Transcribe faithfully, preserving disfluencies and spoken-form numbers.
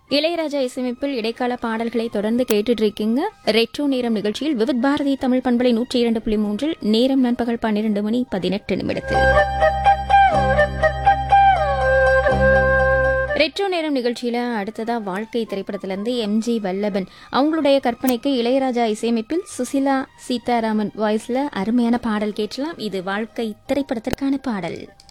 இளையராஜா இசையமைப்பில் இடைக்கால பாடல்களை தொடர்ந்து கேட்டுட்டு இருக்கீங்க. ரெட்ரோ நேரம் நிகழ்ச்சியில் விவித் பாரதி தமிழ் பண்பலை நூற்றி இரண்டு புள்ளி மூன்றில் நேரம் நண்பகல் பன்னிரண்டு மணி பதினெட்டு நிமிடத்தில் ரெட்ரோ நேரம் நிகழ்ச்சியில அடுத்ததா வாழ்க்கை திரைப்படத்திலிருந்து எம் ஜி வல்லபன் அவங்களுடைய கற்பனைக்கு இளையராஜா இசையமைப்பில் சுசிலா சீதாராமன் வாய்ஸ்ல அருமையான பாடல் கேட்கலாம். இது வாழ்க்கை திரைப்படத்திற்கான பாடல்.